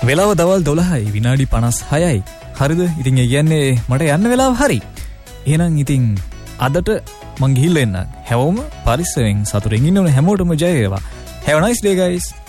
වෙලාව දවල් 12යි විනාඩි 56යි. හරිද? ඉතින් ඒ කියන්නේ මට යන්න වෙලාව හරි. එහෙනම් ඉතින් අදට මං ගිහිල්ලා එන්න. හැමෝම පරිස්සමෙන් සතුටින් ඉන්න ඕනේ. හැමෝටම ජය වේවා. Have a nice day guys.